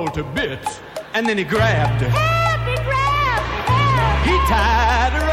to bits, and then he grabbed. Help! He grabbed! Help! He tied her